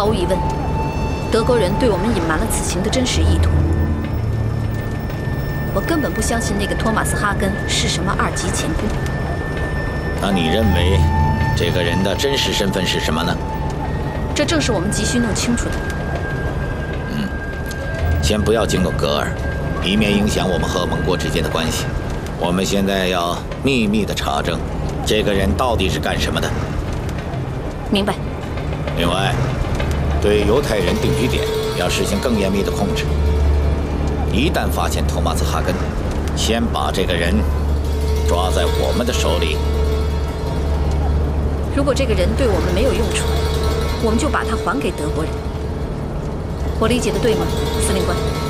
毫无疑问，德国人对我们隐瞒了此行的真实意图。我根本不相信那个托马斯·哈根是什么2级前功。 那你认为这个人的真实身份是什么呢？ 这正是我们急需弄清楚的。 先不要惊动格尔，以免影响我们和盟国之间的关系。我们现在要秘密地查证这个人到底是干什么的。 明白。 另外，对犹太人定居点要实行更严密的控制。一旦发现托马斯·哈根，先把这个人抓在我们的手里。 如果这个人对我们没有用处，我们就把他还给德国人。我理解的对吗，司令官？